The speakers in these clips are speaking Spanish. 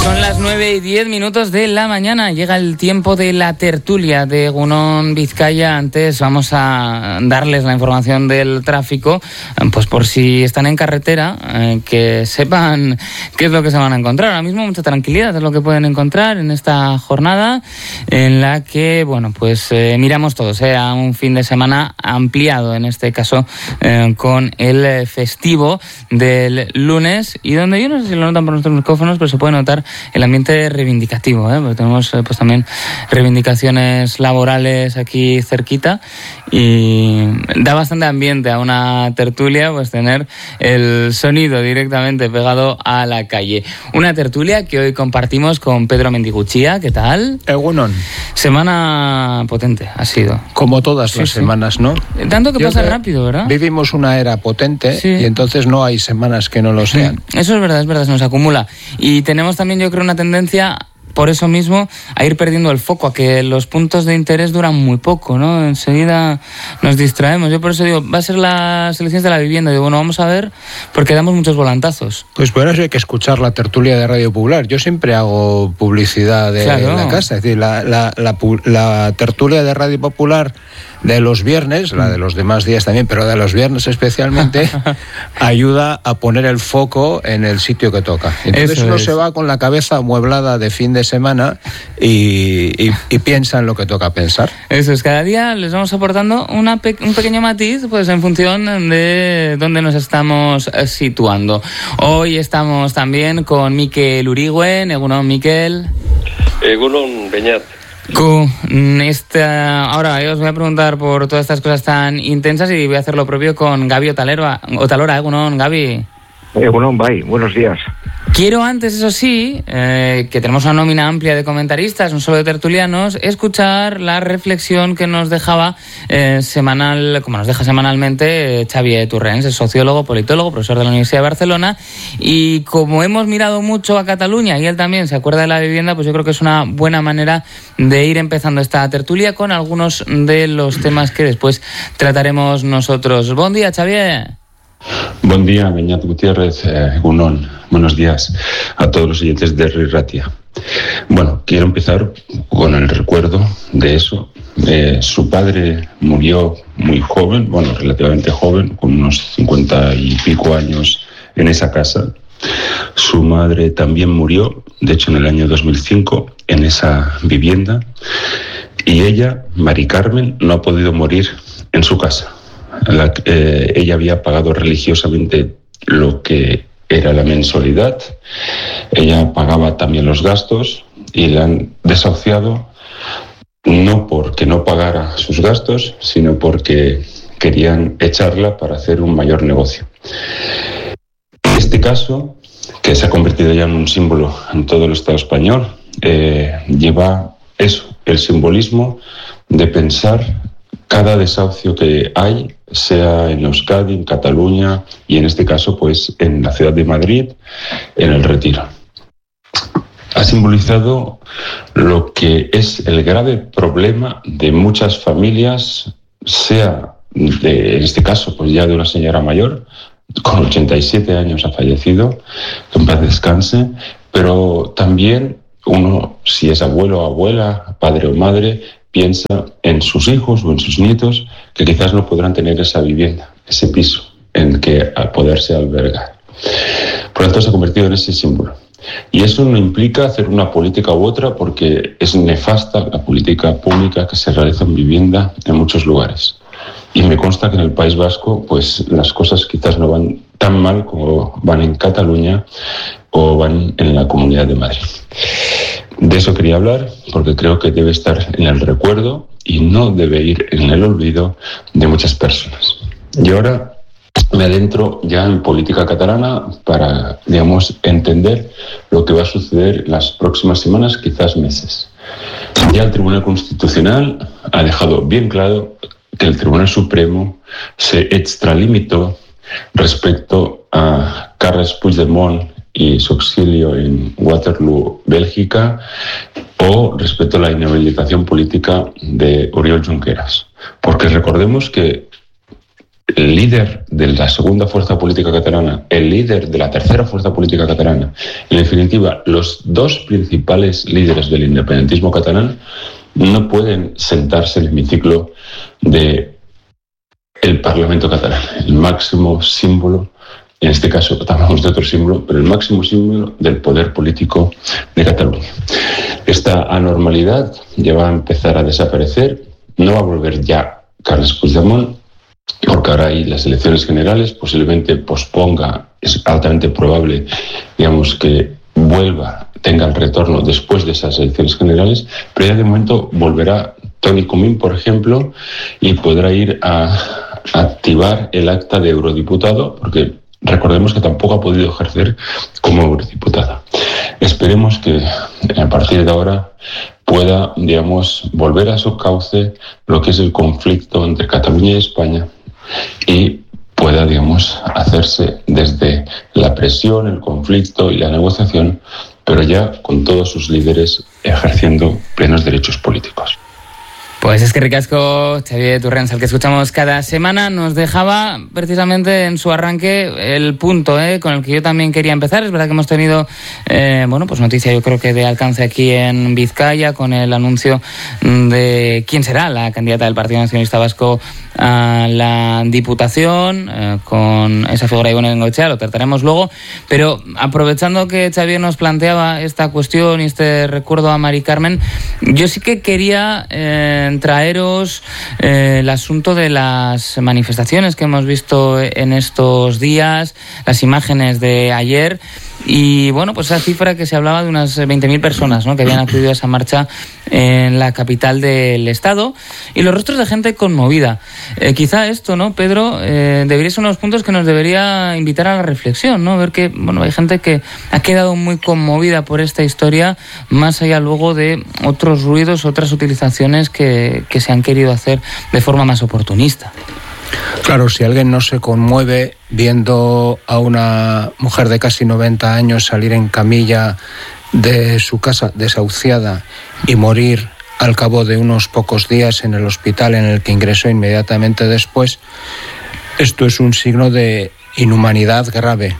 Son las 9:10 de la mañana. Llega el tiempo de la tertulia de Egunon Vizcaya. Antes vamos a darles la información del tráfico, pues por si están en carretera, que sepan qué es lo que se van a encontrar. Ahora mismo mucha tranquilidad es lo que pueden encontrar en esta jornada en la que, bueno, pues miramos todos a un fin de semana ampliado, en este caso con el festivo del lunes, y donde yo no sé si lo notan por nuestros micrófonos, pero se puede notar el ambiente reivindicativo, porque tenemos pues también reivindicaciones laborales aquí cerquita, y da bastante ambiente a una tertulia pues tener el sonido directamente pegado a la calle. Una tertulia que hoy compartimos con Pedro Mendiguchía. ¿Qué tal? Egunon. Semana potente ha sido. Como todas las semanas, ¿no? Tanto que pasa rápido, ¿verdad? Vivimos una era potente, y entonces no hay semanas que no lo sean. Eso es verdad, se nos acumula. Y tenemos también, yo creo, una tendencia, por eso mismo, a ir perdiendo el foco, a que los puntos de interés duran muy poco, ¿no? Enseguida nos distraemos. Yo por eso digo, va a ser las elecciones de la vivienda. Digo, bueno, vamos a ver, porque damos muchos volantazos. Pues por eso hay que escuchar la tertulia de Radio Popular. Yo siempre hago publicidad de la casa. Es decir, la tertulia de Radio Popular de los viernes, la de los demás días también, pero de los viernes especialmente, ayuda a poner el foco en el sitio que toca. Entonces uno se va con la cabeza amueblada de fin de semana y piensa en lo que toca pensar. Eso es, cada día les vamos aportando un pequeño matiz, pues en función de dónde nos estamos situando. Hoy estamos también con Mikel Urigüen. Egunon, Mikel. Egunon, Beñat. Ahora os voy a preguntar por todas estas cosas tan intensas y voy a hacer lo propio con Gabi Otalora. Egunon, Gabi. Egunon, bye, buenos días. Quiero antes, eso sí, que tenemos una nómina amplia de comentaristas, no solo de tertulianos, escuchar la reflexión que nos dejaba como nos deja semanalmente Xavier Turrens, es sociólogo, politólogo, profesor de la Universidad de Barcelona, y como hemos mirado mucho a Cataluña y él también se acuerda de la vivienda, pues yo creo que es una buena manera de ir empezando esta tertulia con algunos de los temas que después trataremos nosotros. Buen día, Xavier. Buen día, Beñat Gutiérrez, Egunon. Buenos días a todos los oyentes de RI Ratia. Bueno, quiero empezar con el recuerdo de eso. Su padre murió muy joven, relativamente joven, con unos 50 y pico años en esa casa. Su madre también murió, de hecho en el año 2005, en esa vivienda. Y ella, Mari Carmen, no ha podido morir en su casa. Ella había pagado religiosamente lo que era la mensualidad, ella pagaba también los gastos y la han desahuciado no porque no pagara sus gastos, sino porque querían echarla para hacer un mayor negocio. Este caso, que se ha convertido ya en un símbolo en todo el Estado español, lleva eso, el simbolismo de pensar cada desahucio que hay, sea en Euskadi, en Cataluña y en este caso pues en la ciudad de Madrid, en el Retiro. Ha simbolizado lo que es el grave problema de muchas familias, sea en este caso pues ya de una señora mayor, con 87 años ha fallecido, que en paz descanse, pero también uno, si es abuelo o abuela, padre o madre, piensa en sus hijos o en sus nietos que quizás no podrán tener esa vivienda, ese piso en que poderse albergar. Por lo tanto, se ha convertido en ese símbolo. Y eso no implica hacer una política u otra, porque es nefasta la política pública que se realiza en vivienda en muchos lugares. Y me consta que en el País Vasco pues las cosas quizás no van tan mal como van en Cataluña o van en la Comunidad de Madrid. De eso quería hablar, porque creo que debe estar en el recuerdo y no debe ir en el olvido de muchas personas. Y ahora me adentro ya en política catalana para, entender lo que va a suceder en las próximas semanas, quizás meses. Ya el Tribunal Constitucional ha dejado bien claro que el Tribunal Supremo se extralimitó respecto a Carles Puigdemont y su exilio en Waterloo, Bélgica, o respecto a la inhabilitación política de Oriol Junqueras. Porque recordemos que el líder de la segunda fuerza política catalana, el líder de la tercera fuerza política catalana, en definitiva, los dos principales líderes del independentismo catalán no pueden sentarse en el hemiciclo del Parlamento catalán, el máximo símbolo, en este caso hablamos de otro símbolo, pero el máximo símbolo del poder político de Cataluña. Esta anormalidad ya va a empezar a desaparecer, no va a volver ya Carles Puigdemont, porque ahora hay las elecciones generales, posiblemente posponga, es altamente probable, digamos, que tenga el retorno después de esas elecciones generales, pero ya de momento volverá Toni Comín, por ejemplo, y podrá ir a activar el acta de eurodiputado, porque recordemos que tampoco ha podido ejercer como eurodiputado. Esperemos que a partir de ahora pueda, digamos, volver a su cauce lo que es el conflicto entre Cataluña y España y pueda, digamos, hacerse desde la presión, el conflicto y la negociación, pero ya con todos sus líderes ejerciendo plenos derechos políticos. Pues es que ricasco, Xavier Torrens, al que escuchamos cada semana, nos dejaba precisamente en su arranque el punto con el que yo también quería empezar. Es verdad que hemos tenido pues noticia, yo creo que de alcance aquí en Vizcaya, con el anuncio de quién será la candidata del Partido Nacionalista Vasco a la Diputación, con esa figura de Ibone Bengoechea, lo trataremos luego, pero aprovechando que Xavier nos planteaba esta cuestión y este recuerdo a Mari Carmen, yo sí que quería traeros el asunto de las manifestaciones que hemos visto en estos días, las imágenes de ayer. Y bueno, pues esa cifra que se hablaba de unas 20.000 personas, ¿no?, que habían acudido a esa marcha en la capital del Estado, y los rostros de gente conmovida. Quizá esto, ¿no, Pedro? Debería ser uno de los puntos que nos debería invitar a la reflexión, ¿no? Ver que, bueno, hay gente que ha quedado muy conmovida por esta historia, más allá luego de otros ruidos, otras utilizaciones que se han querido hacer de forma más oportunista. Claro, si alguien no se conmueve viendo a una mujer de casi 90 años salir en camilla de su casa desahuciada y morir al cabo de unos pocos días en el hospital en el que ingresó inmediatamente después, esto es un signo de inhumanidad grave.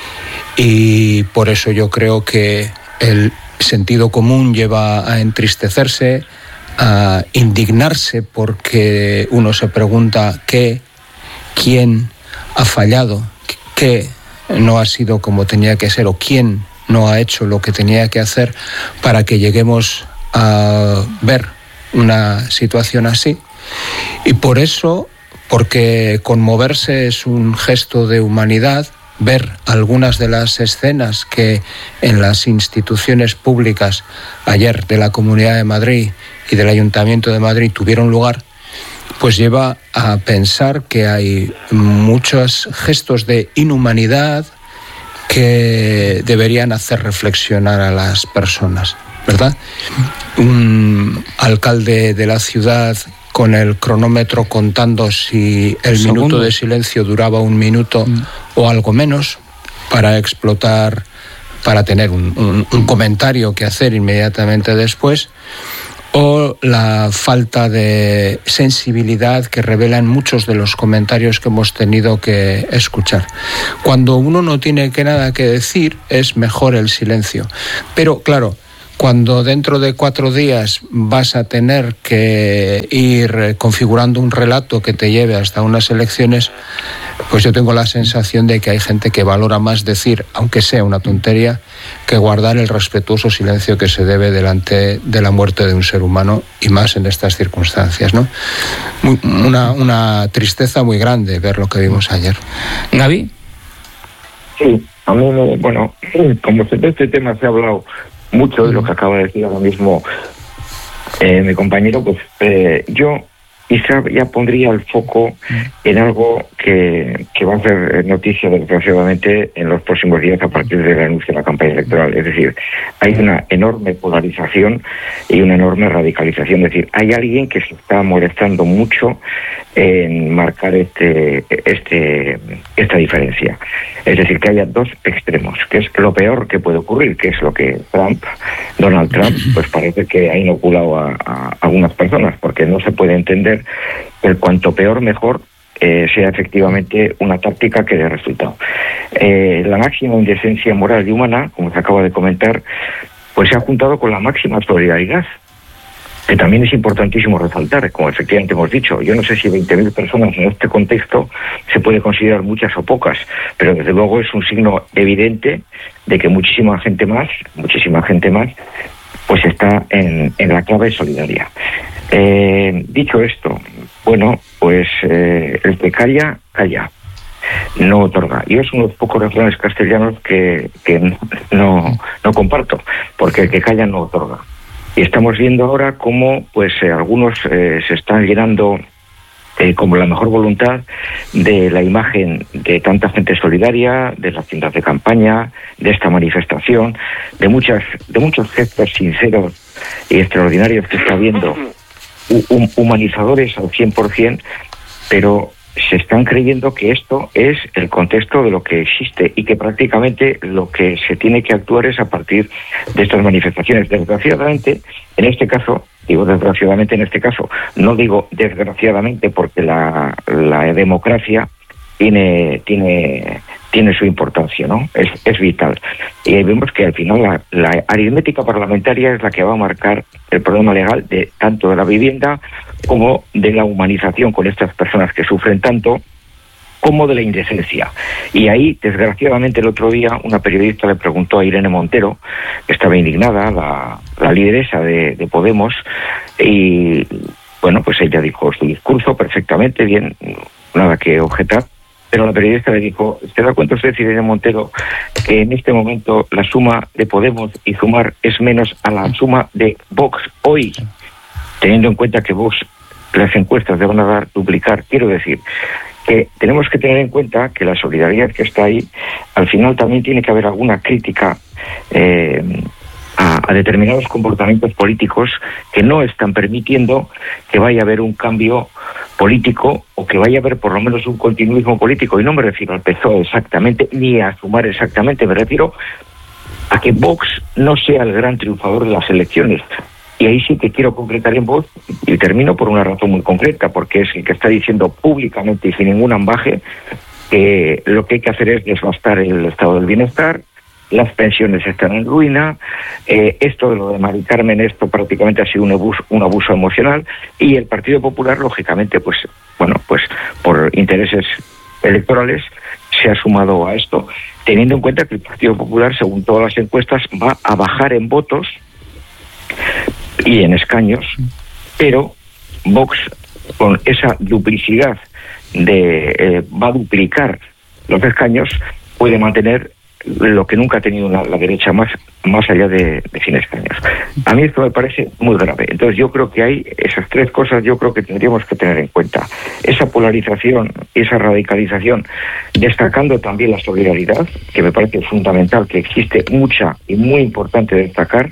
Y por eso yo creo que el sentido común lleva a entristecerse, a indignarse, porque uno se pregunta quién ha fallado, qué no ha sido como tenía que ser, o quién no ha hecho lo que tenía que hacer para que lleguemos a ver una situación así. Y por eso, porque conmoverse es un gesto de humanidad, ver algunas de las escenas que en las instituciones públicas ayer de la Comunidad de Madrid y del Ayuntamiento de Madrid tuvieron lugar, pues lleva a pensar que hay muchos gestos de inhumanidad que deberían hacer reflexionar a las personas, ¿verdad? Un alcalde de la ciudad con el cronómetro contando si el minuto de silencio duraba 1 minuto o algo menos, para explotar, para tener un comentario que hacer inmediatamente después, o la falta de sensibilidad que revelan muchos de los comentarios que hemos tenido que escuchar. Cuando uno no tiene nada que decir, es mejor el silencio. Pero claro, cuando dentro de 4 días vas a tener que ir configurando un relato que te lleve hasta unas elecciones, pues yo tengo la sensación de que hay gente que valora más decir, aunque sea una tontería, que guardar el respetuoso silencio que se debe delante de la muerte de un ser humano, y más en estas circunstancias, ¿no? Una tristeza muy grande ver lo que vimos ayer. ¿Gaby? Sí, a mí, bueno, como de este tema se ha hablado mucho de lo que acaba de decir ahora mismo mi compañero, pues yo quizá ya pondría el foco en algo que va a ser noticia desgraciadamente en los próximos días a partir del anuncio de la campaña electoral. Es decir, hay una enorme polarización y una enorme radicalización. Es decir, hay alguien que se está molestando mucho en marcar esta diferencia. Es decir, que haya dos extremos, que es lo peor que puede ocurrir, que es lo que Donald Trump, pues parece que ha inoculado a algunas personas, porque no se puede entender el cuanto peor mejor sea efectivamente una táctica que dé resultado. La máxima indecencia moral y humana, como se acaba de comentar, pues se ha juntado con la máxima solidaridad, que también es importantísimo resaltar, como efectivamente hemos dicho. Yo no sé si 20.000 personas en este contexto se puede considerar muchas o pocas, pero desde luego es un signo evidente de que muchísima gente más, pues está en la clave solidaria. Dicho esto, bueno, pues el que calla, calla, no otorga. Yo es uno de los pocos refranes castellanos que no comparto, porque el que calla no otorga. Y estamos viendo ahora cómo pues algunos se están llenando como la mejor voluntad de la imagen de tanta gente solidaria, de las tiendas de campaña, de esta manifestación, de muchos gestos sinceros y extraordinarios que está viendo, humanizadores al 100%, pero se están creyendo que esto es el contexto de lo que existe y que prácticamente lo que se tiene que actuar es a partir de estas manifestaciones. Desgraciadamente, en este caso, no digo desgraciadamente porque la democracia tiene su importancia, ¿no? Es vital. Y ahí vemos que al final la aritmética parlamentaria es la que va a marcar el problema legal de tanto de la vivienda como de la humanización con estas personas que sufren tanto, como de la indecencia. Y ahí, desgraciadamente, el otro día una periodista le preguntó a Irene Montero, que estaba indignada, la lideresa de Podemos, y bueno, pues ella dijo su discurso perfectamente bien, nada que objetar. Pero la periodista le dijo, ¿se da cuenta usted, Irene Montero, que en este momento la suma de Podemos y Sumar es menos a la suma de Vox hoy? Teniendo en cuenta que Vox, las encuestas le van a duplicar. Quiero decir que tenemos que tener en cuenta que la solidaridad que está ahí, al final también tiene que haber alguna crítica a determinados comportamientos políticos que no están permitiendo que vaya a haber un cambio político o que vaya a haber por lo menos un continuismo político. Y no me refiero al PSOE exactamente, ni a Sumar exactamente, me refiero a que Vox no sea el gran triunfador de las elecciones. Y ahí sí que quiero concretar en voz, y termino por una razón muy concreta, porque es el que está diciendo públicamente y sin ningún ambaje que lo que hay que hacer es desbastar el estado del bienestar, las pensiones están en ruina, esto de lo de Mari Carmen, esto prácticamente ha sido un abuso emocional, y el Partido Popular, lógicamente, pues por intereses electorales, se ha sumado a esto, teniendo en cuenta que el Partido Popular, según todas las encuestas, va a bajar en votos y en escaños, pero Vox, con esa duplicidad va a duplicar los escaños, puede mantener lo que nunca ha tenido la derecha, más allá de 100 escaños. A mí esto me parece muy grave. Entonces yo creo que hay esas tres cosas, yo creo que tendríamos que tener en cuenta. Esa polarización, esa radicalización, destacando también la solidaridad, que me parece fundamental, que existe mucha y muy importante destacar.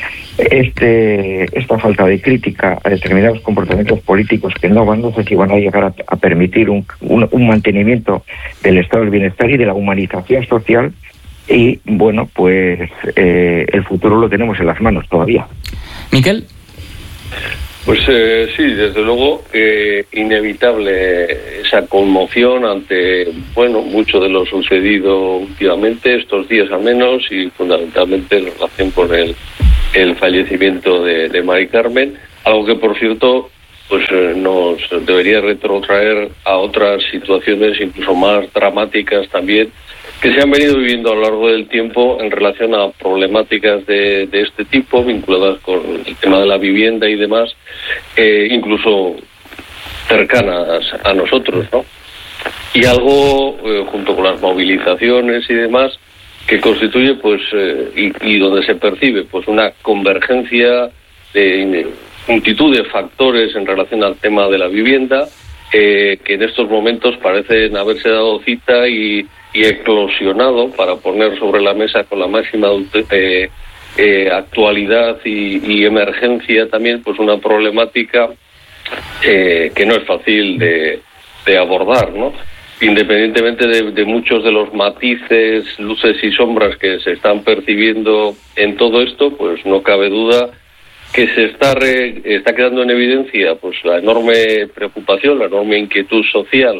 Esta falta de crítica a determinados comportamientos políticos que no sé si van a llegar a permitir un mantenimiento del estado del bienestar y de la humanización social. Y bueno, pues el futuro lo tenemos en las manos todavía. Miquel. Pues sí, desde luego inevitable esa conmoción ante mucho de lo sucedido últimamente, estos días al menos, y fundamentalmente en relación con el fallecimiento de Mari Carmen, algo que por cierto pues nos debería retrotraer a otras situaciones incluso más dramáticas también que se han venido viviendo a lo largo del tiempo en relación a problemáticas de este tipo vinculadas con el tema de la vivienda y demás, incluso cercanas a nosotros, ¿no? Y algo junto con las movilizaciones y demás que constituye y donde se percibe pues una convergencia de multitud de factores en relación al tema de la vivienda que en estos momentos parecen haberse dado cita y eclosionado para poner sobre la mesa con la máxima actualidad y emergencia también pues una problemática que no es fácil de abordar, ¿no? Independientemente de muchos de los matices, luces y sombras que se están percibiendo en todo esto, pues no cabe duda que se está quedando en evidencia pues la enorme preocupación, la enorme inquietud social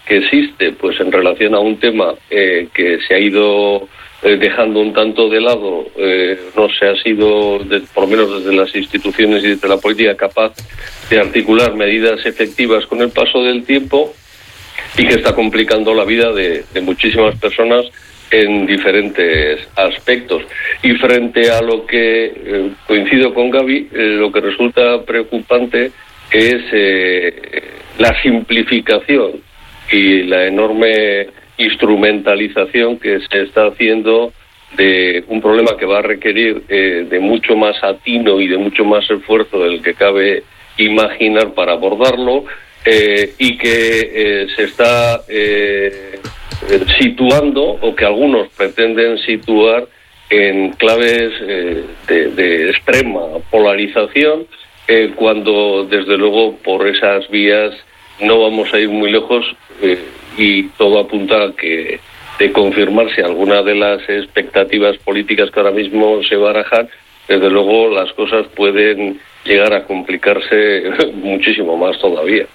que existe pues en relación a un tema que se ha ido dejando un tanto de lado, no se ha sido, por lo menos desde las instituciones y desde la política, capaz de articular medidas efectivas con el paso del tiempo, y que está complicando la vida de muchísimas personas en diferentes aspectos. Y frente a lo que coincido con Gaby, lo que resulta preocupante es la simplificación y la enorme instrumentalización que se está haciendo de un problema que va a requerir de mucho más atino y de mucho más esfuerzo del que cabe imaginar para abordarlo, y que se está situando, o que algunos pretenden situar, en claves de extrema polarización, cuando desde luego por esas vías no vamos a ir muy lejos, y todo apunta a que, de confirmarse alguna de las expectativas políticas que ahora mismo se barajan, desde luego las cosas pueden llegar a complicarse muchísimo más todavía.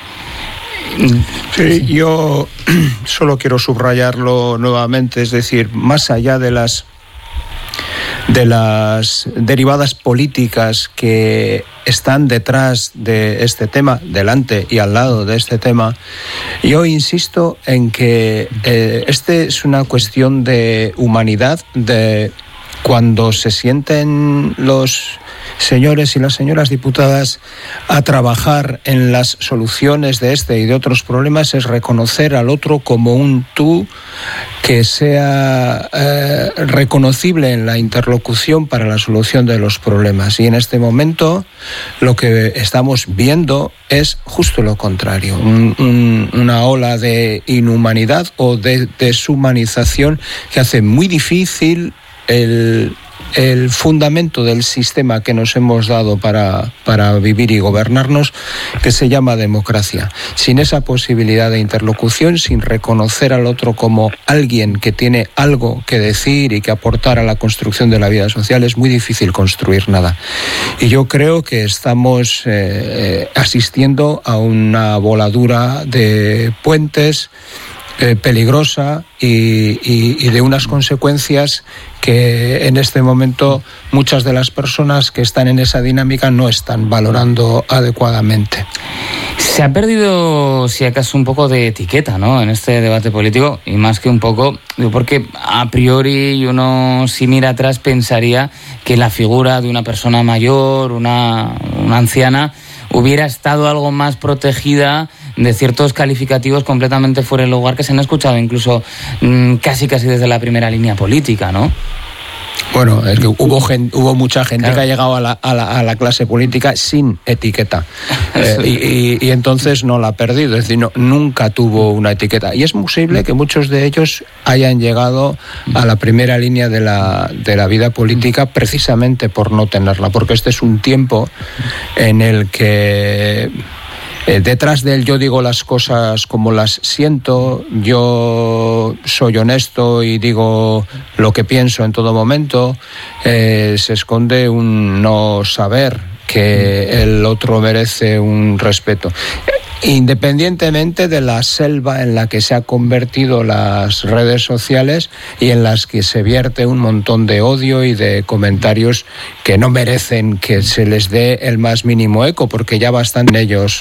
Sí, yo solo quiero subrayarlo nuevamente, es decir, más allá de las derivadas políticas que están detrás de este tema, delante y al lado de este tema, yo insisto en que este es una cuestión de humanidad, de cuando se sienten los señores y las señoras diputadas a trabajar en las soluciones de este y de otros problemas, es reconocer al otro como un tú que sea reconocible en la interlocución para la solución de los problemas. Y en este momento lo que estamos viendo es justo lo contrario, una ola de inhumanidad o de deshumanización que hace muy difícil el fundamento del sistema que nos hemos dado para vivir y gobernarnos, que se llama democracia. Sin esa posibilidad de interlocución, sin reconocer al otro como alguien que tiene algo que decir y que aportar a la construcción de la vida social, es muy difícil construir nada. Y yo creo que estamos asistiendo a una voladura de puentes peligrosa y de unas consecuencias que en este momento muchas de las personas que están en esa dinámica no están valorando adecuadamente. Se ha perdido, si acaso, un poco de etiqueta, ¿no?, en este debate político, y más que un poco, porque a priori uno, si mira atrás, pensaría que la figura de una persona mayor, una anciana, hubiera estado algo más protegida de ciertos calificativos completamente fuera de lugar que se han escuchado incluso casi desde la primera línea política, ¿no? Bueno, es que hubo mucha gente, claro, que ha llegado a la clase política sin etiqueta y entonces no la ha perdido, es decir, nunca tuvo una etiqueta, y es posible que muchos de ellos hayan llegado a la primera línea de la vida política precisamente por no tenerla, porque este es un tiempo en el que detrás de él yo digo las cosas como las siento, yo soy honesto y digo lo que pienso en todo momento, se esconde un no saber que el otro merece un respeto. Independientemente de la selva en la que se han convertido las redes sociales y en las que se vierte un montón de odio y de comentarios que no merecen que se les dé el más mínimo eco, porque ya bastan ellos